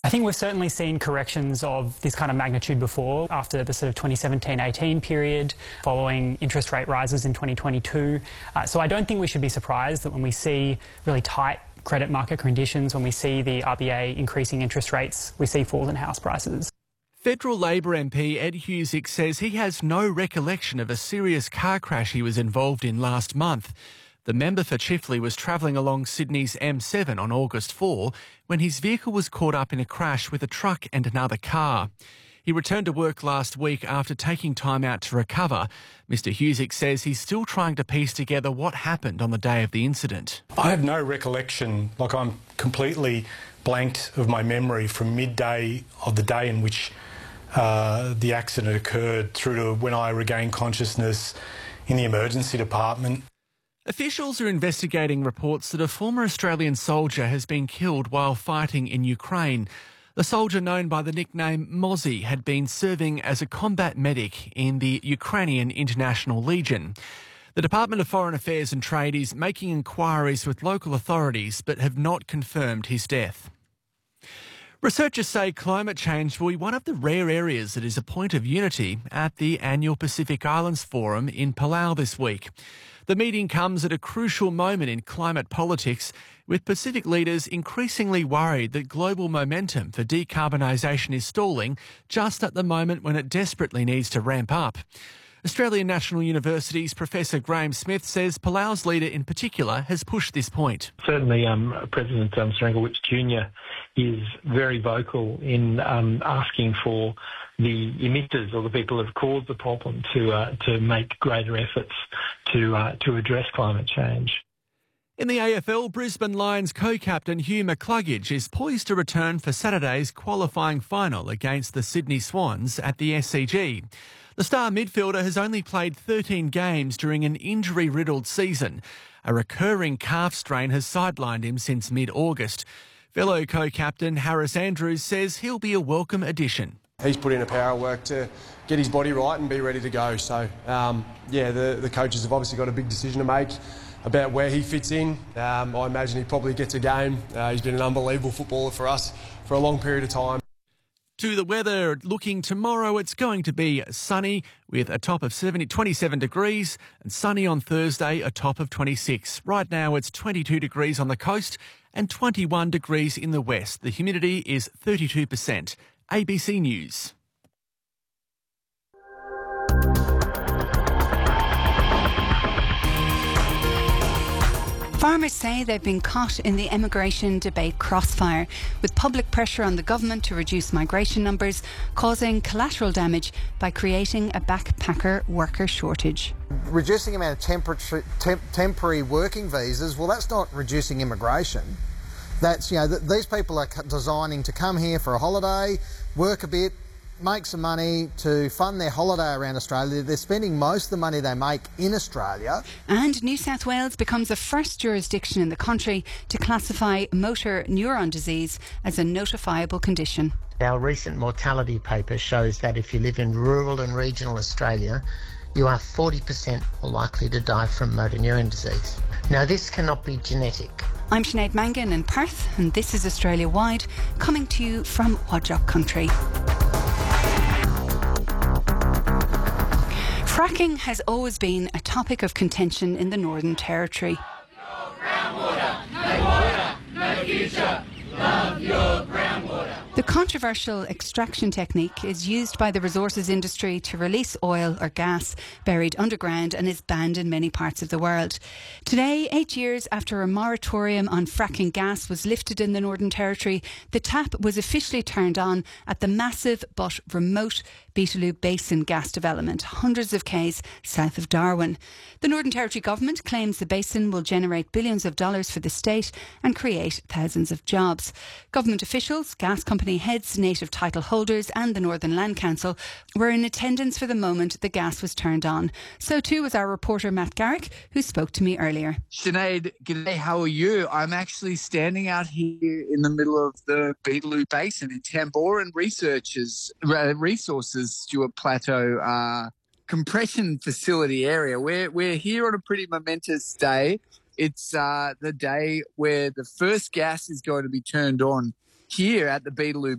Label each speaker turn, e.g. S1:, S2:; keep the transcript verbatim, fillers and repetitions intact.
S1: I think we've certainly seen corrections of this kind of magnitude before, after the sort of twenty seventeen eighteen period, following interest rate rises in twenty twenty-two. Uh, so I don't think we should be surprised that when we see really tight credit market conditions, when we see the R B A increasing interest rates, we see falls in house prices.
S2: Federal Labor M P Ed Husic says he has no recollection of a serious car crash he was involved in last month. The member for Chifley was travelling along Sydney's M seven on August fourth when his vehicle was caught up in a crash with a truck and another car. He returned to work last week after taking time out to recover. Mister Husic says he's still trying to piece together what happened on the day of the incident.
S3: I have no recollection, like I'm completely blanked of my memory from midday of the day in which uh, the accident occurred through to when I regained consciousness in the emergency department.
S2: Officials are investigating reports that a former Australian soldier has been killed while fighting in Ukraine. The soldier, known by the nickname Mozzie, had been serving as a combat medic in the Ukrainian International Legion. The Department of Foreign Affairs and Trade is making inquiries with local authorities but have not confirmed his death. Researchers say climate change will be one of the rare areas that is a point of unity at the annual Pacific Islands Forum in Palau this week. The meeting comes at a crucial moment in climate politics, with Pacific leaders increasingly worried that global momentum for decarbonisation is stalling just at the moment when it desperately needs to ramp up. Australian National University's Professor Graham Smith says Palau's leader in particular has pushed this point.
S4: Certainly um, President um, Stranglewitz Junior is very vocal in um, asking for the emitters or the people who have caused the problem to uh, to make greater efforts to uh, to address climate change.
S2: In the A F L, Brisbane Lions co-captain Hugh McCluggage is poised to return for Saturday's qualifying final against the Sydney Swans at the S C G. The star midfielder has only played thirteen games during an injury-riddled season. A recurring calf strain has sidelined him since mid-August. Fellow co-captain Harris Andrews says he'll be a welcome addition.
S5: He's put in a power of work to get his body right and be ready to go. So, um, yeah, the, the coaches have obviously got a big decision to make about where he fits in. Um, I imagine he probably gets a game. Uh, he's been an unbelievable footballer for us for a long period of time.
S2: To the weather, looking tomorrow, it's going to be sunny with a top of seventy, twenty-seven degrees, and sunny on Thursday, a top of twenty-six. Right now it's twenty-two degrees on the coast and twenty-one degrees in the west. The humidity is thirty-two percent. A B C News.
S6: Farmers say they've been caught in the immigration debate crossfire, with public pressure on the government to reduce migration numbers, causing collateral damage by creating a backpacker worker shortage.
S7: Reducing the amount of temporary, temp, temporary working visas, well, that's not reducing immigration. That's, you know, th these people are designing to come here for a holiday, work a bit, make some money to fund their holiday around Australia. They're spending most of the money they make in Australia.
S6: And New South Wales becomes the first jurisdiction in the country to classify motor neuron disease as a notifiable condition.
S8: Our recent mortality paper shows that if you live in rural and regional Australia, you are forty percent more likely to die from motor neuron disease. Now, this cannot be genetic.
S6: I'm Sinead Mangan in Perth, and this is Australia Wide, coming to you from Wadjuk Country. Fracking has always been a topic of contention in the Northern Territory.
S9: Love your groundwater, no water, no future. Love your groundwater.
S6: The controversial extraction technique is used by the resources industry to release oil or gas buried underground and is banned in many parts of the world. Today, eight years after a moratorium on fracking gas was lifted in the Northern Territory, the tap was officially turned on at the massive but remote Beetaloo Basin gas development, hundreds of k's south of Darwin. The Northern Territory government claims the basin will generate billions of dollars for the state and create thousands of jobs. Government officials, gas company heads, native title holders and the Northern Land Council were in attendance for the moment the gas was turned on. So too was our reporter Matt Garrick, who spoke to me earlier.
S10: Sinead, g'day, how are you? I'm actually standing out here in the middle of the Beetaloo Basin in Tamboran Researchers, uh, Resources Stuart Plateau uh, compression facility area. We're, we're here on a pretty momentous day. It's uh, the day where the first gas is going to be turned on here at the Beetaloo